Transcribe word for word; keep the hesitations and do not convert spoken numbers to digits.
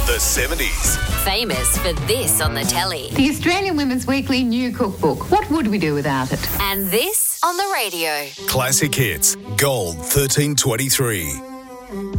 The seventies. Famous for this on the telly. The Australian Women's Weekly new cookbook. What would we do without it? And this on the radio. Classic hits. Gold thirteen twenty-three.